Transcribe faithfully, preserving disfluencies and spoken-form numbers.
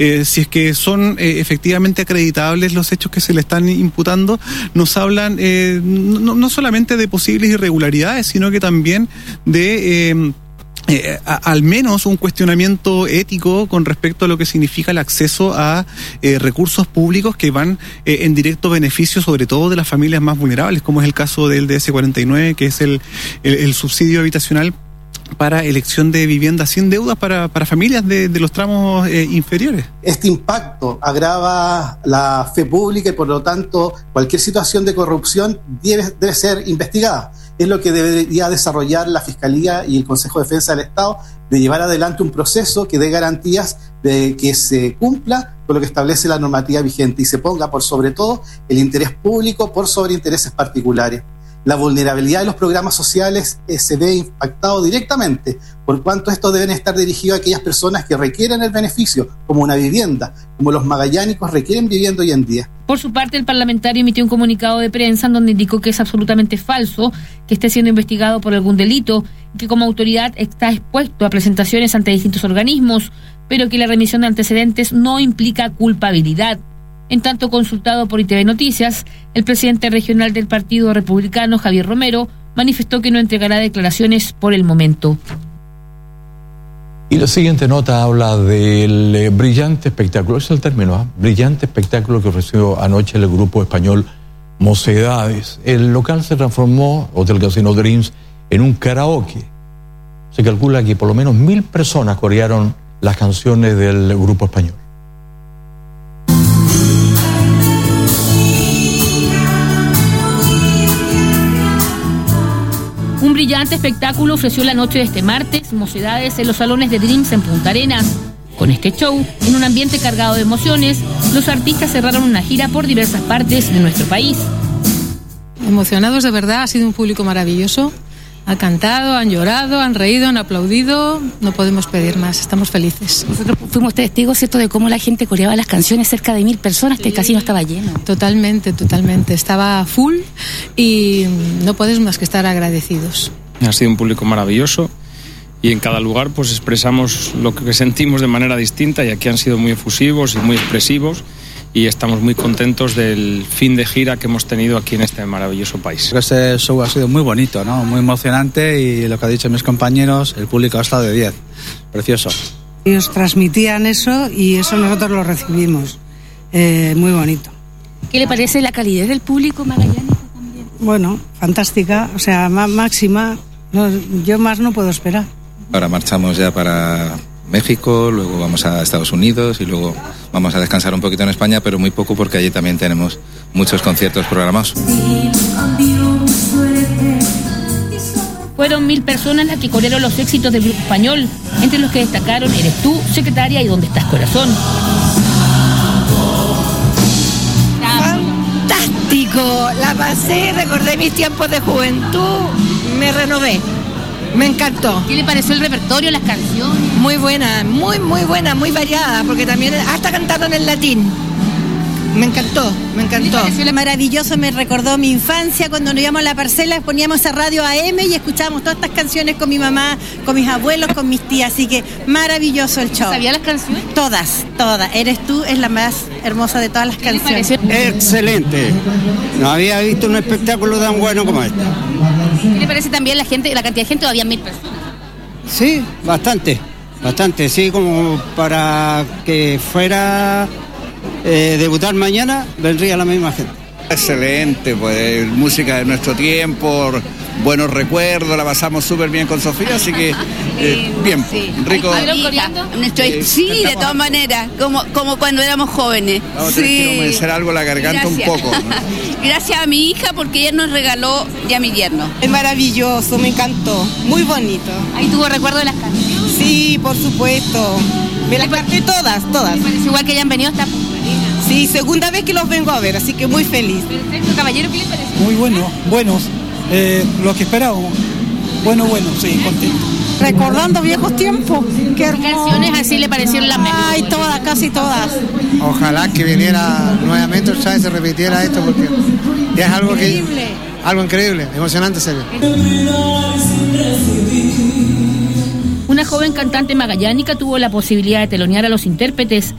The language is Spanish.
eh, si es que son eh, efectivamente acreditables los hechos que se le están imputando, nos hablan eh, no, no solamente de posibles irregularidades, sino que también de eh, Eh, a, al menos un cuestionamiento ético con respecto a lo que significa el acceso a eh, recursos públicos que van eh, en directo beneficio sobre todo de las familias más vulnerables, como es el caso del D S cuarenta y nueve, que es el, el, el subsidio habitacional para elección de viviendas sin deudas para, para familias de, de los tramos eh, inferiores. Este impacto agrava la fe pública y por lo tanto cualquier situación de corrupción debe, debe ser investigada. Es lo que debería desarrollar la Fiscalía y el Consejo de Defensa del Estado, de llevar adelante un proceso que dé garantías de que se cumpla con lo que establece la normativa vigente y se ponga por sobre todo el interés público por sobre intereses particulares. La vulnerabilidad de los programas sociales eh, se ve impactado directamente, por cuanto estos deben estar dirigidos a aquellas personas que requieren el beneficio, como una vivienda, como los magallánicos requieren vivienda hoy en día. Por su parte, el parlamentario emitió un comunicado de prensa en donde indicó que es absolutamente falso que esté siendo investigado por algún delito y que como autoridad está expuesto a presentaciones ante distintos organismos, pero que la remisión de antecedentes no implica culpabilidad. En tanto, consultado por I T V Noticias, el presidente regional del Partido Republicano, Javier Romero, manifestó que no entregará declaraciones por el momento. Y la siguiente nota habla del eh, brillante espectáculo, ese es el término, ¿eh? brillante espectáculo que ofreció anoche el grupo español Mocedades. El local se transformó, Hotel Casino Dreams, en un karaoke. Se calcula que por lo menos mil personas corearon las canciones del grupo español. Un brillante espectáculo ofreció la noche de este martes Mocedades en los salones de Dreams en Punta Arenas. Con este show, en un ambiente cargado de emociones, los artistas cerraron una gira por diversas partes de nuestro país. Emocionados de verdad, ha sido un público maravilloso. Ha cantado, han llorado, han reído, han aplaudido. No podemos pedir más, estamos felices. Nosotros fuimos testigos, ¿cierto?, de cómo la gente coreaba las canciones, cerca de mil personas, sí. Que el casino estaba lleno. Totalmente, totalmente. Estaba full y no podemos más que estar agradecidos. Ha sido un público maravilloso y en cada lugar pues expresamos lo que sentimos de manera distinta y aquí han sido muy efusivos y muy expresivos. Y estamos muy contentos del fin de gira que hemos tenido aquí en este maravilloso país. Este show ha sido muy bonito, ¿no? Muy emocionante y lo que han dicho mis compañeros, el público ha estado de diez. Precioso. Ellos transmitían eso y eso nosotros lo recibimos. Eh, muy bonito. ¿Qué le parece la calidez del público magallánico también? Bueno, fantástica, o sea, má- máxima. No, yo más no puedo esperar. Ahora marchamos ya para México, luego vamos a Estados Unidos y luego vamos a descansar un poquito en España, pero muy poco porque allí también tenemos muchos conciertos programados. Fueron mil personas las que corearon los éxitos del grupo español, entre los que destacaron Eres tú, Secretaria y ¿Dónde estás, corazón? Fantástico, la pasé, recordé mis tiempos de juventud, me renové. Me encantó. ¿Qué le pareció el repertorio, las canciones? Muy buena, muy, muy buena, muy variada, porque también hasta cantaron en latín. Me encantó, me encantó. Maravilloso, me recordó mi infancia cuando nos íbamos a la parcela, poníamos esa radio A M y escuchábamos todas estas canciones con mi mamá, con mis abuelos, con mis tías, así que maravilloso el show. ¿Sabía las canciones? Todas, todas. Eres tú, es la más hermosa de todas las canciones. Excelente. No había visto un espectáculo tan bueno como este. ¿Qué le parece también la gente, la cantidad de gente? Había mil personas. Sí, bastante, bastante, sí, como para que fuera eh, debutar mañana, vendría la misma gente. Excelente, pues música de nuestro tiempo, buenos recuerdos, la pasamos súper bien con Sofía, así que eh, bien, sí. Rico. Nuestro, eh, sí, de todas maneras, como, como cuando éramos jóvenes. Vamos a tener sí. que humedecer algo la garganta. Gracias. Un poco. Gracias a mi hija porque ella nos regaló ya mi yerno. Es maravilloso, me encantó, muy bonito. ¿Ahí tuvo recuerdo de las canciones? Sí, por supuesto. Me las canté todas, todas. ¿Me parece igual que hayan venido hasta Punta Arenas? Sí, segunda vez que los vengo a ver, así que muy feliz. Perfecto, caballero, ¿qué les parece? Muy bueno, buenos, eh, lo que esperábamos. Bueno, bueno, sí, contento. Recordando viejos tiempos. Qué hermoso. ¿Canciones así le parecieron las mejores? Ay, todas, casi todas. Ojalá que viniera nuevamente, ¿sabes? Se repitiera esto porque ya es algo increíble. Que algo increíble, emocionante serio. Una joven cantante magallánica tuvo la posibilidad de telonear a los intérpretes